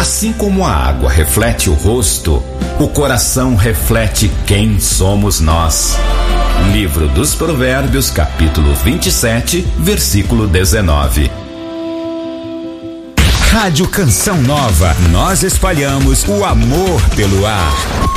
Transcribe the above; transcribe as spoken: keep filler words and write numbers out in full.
Assim como a água reflete o rosto, o coração reflete quem somos nós. Livro dos Provérbios, capítulo vinte e sete, versículo dezenove. Rádio Canção Nova, nós espalhamos o amor pelo ar.